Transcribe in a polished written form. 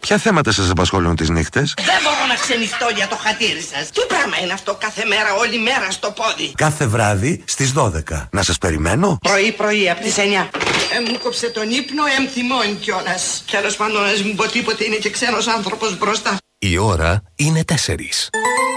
Ποια θέματα σας απασχολούν τις νύχτες? Δεν μπορώ να ξενυχτώ για το χατήρι σας. Τι πράγμα είναι αυτό κάθε μέρα, όλη μέρα στο πόδι? Κάθε βράδυ στις 12. Να σας περιμένω? Πρωί από τις 9. Μου κόψε τον ύπνο, θυμώνει κιόλας. Τέλος πάντων, ας μην πω τίποτε, είναι και ξένος άνθρωπος μπροστά. Η ώρα είναι 4.